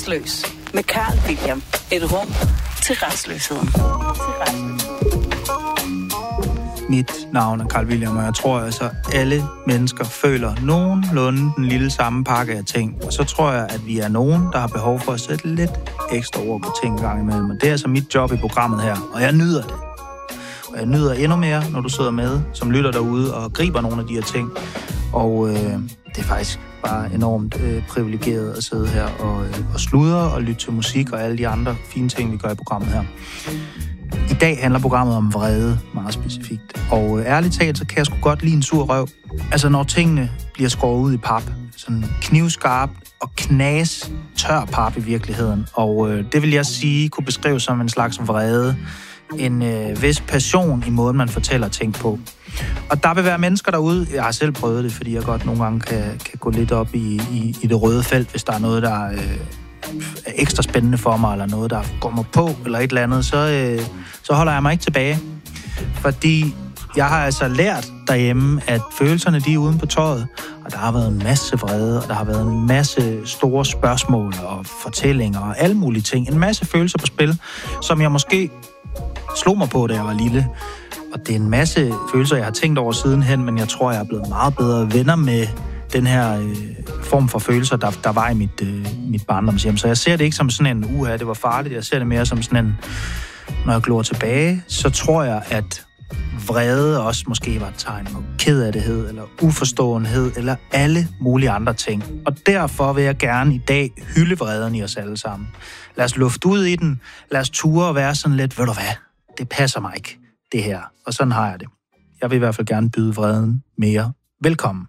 Retsløs med Carl William. Et rum til retsløsheden. Mit navn er Carl William, og jeg tror altså, alle mennesker føler nogenlunde den lille samme pakke af ting. Og så tror jeg, at vi er nogen, der har behov for at sætte lidt ekstra ord på ting en gang imellem. Og det er altså mit job i programmet her, og jeg nyder det. Og jeg nyder endnu mere, når du sidder med, som lytter derude og griber nogle af de her ting. Og det er faktisk bare enormt privilegeret at sidde her og sludre og lytte til musik og alle de andre fine ting, vi gør i programmet her. I dag handler programmet om vrede, meget specifikt. Og ærligt talt, så kan jeg sgu godt lide en sur røv. Altså når tingene bliver skåret ud i pap. Sådan knivskarpt og knas tør pap i virkeligheden. Og det vil jeg sige kunne beskrives som en slags vrede. En vis passion i måden, man fortæller ting på. Og der vil være mennesker derude, jeg har selv prøvet det, fordi jeg godt nogle gange kan gå lidt op i det røde felt, hvis der er noget, der er ekstra spændende for mig, eller noget, der går mig på, eller et eller andet, så holder jeg mig ikke tilbage. Fordi jeg har altså lært derhjemme, at følelserne, de er uden på tøjet, og der har været en masse vrede, og der har været en masse store spørgsmål og fortællinger og alle mulige ting. En masse følelser på spil, som jeg måske slog mig på, da jeg var lille. Og det er en masse følelser, jeg har tænkt over sidenhen, men jeg tror, jeg er blevet meget bedre venner med den her form for følelser, der var i mit barndomshjem. Så jeg ser det ikke som sådan en, det var farligt. Jeg ser det mere som sådan en, når jeg glor tilbage, så tror jeg, at vrede også måske var et tegn på kederlighed, eller uforståenhed, eller alle mulige andre ting. Og derfor vil jeg gerne i dag hylde vreden i os alle sammen. Lad os lufte ud i den. Lad os ture og være sådan lidt, ved du hvad, det passer mig ikke, det her. Og sådan har jeg det. Jeg vil i hvert fald gerne byde vreden mere velkommen.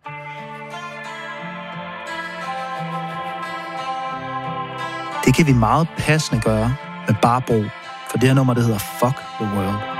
Det kan vi meget passende gøre med bare brug, for det her nummer, det hedder Fuck the World.